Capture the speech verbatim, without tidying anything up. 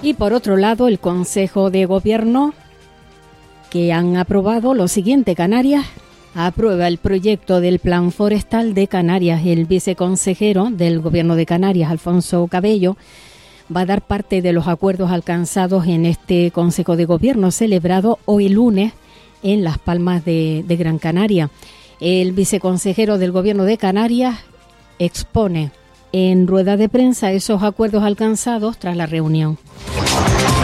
Y por otro lado, el Consejo de Gobierno, que han aprobado lo siguiente: Canarias aprueba el proyecto del Plan Forestal de Canarias. El viceconsejero del Gobierno de Canarias, Alfonso Cabello, va a dar parte de los acuerdos alcanzados en este Consejo de Gobierno celebrado hoy lunes en Las Palmas de, de Gran Canaria. El viceconsejero del Gobierno de Canarias expone en rueda de prensa esos acuerdos alcanzados tras la reunión.